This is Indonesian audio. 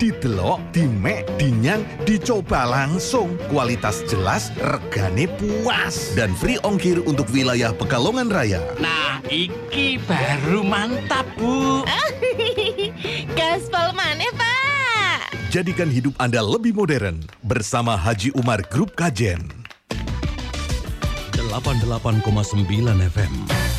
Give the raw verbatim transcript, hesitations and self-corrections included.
Didelok, dimek, dinyang, dicoba langsung. Kualitas jelas, regane puas. Dan free ongkir untuk wilayah Pekalongan Raya. Nah, iki baru mantap, Bu. Gaspol maneh, Pak. Jadikan hidup Anda lebih modern bersama Haji Umar Group Kajen. delapan puluh delapan koma sembilan F M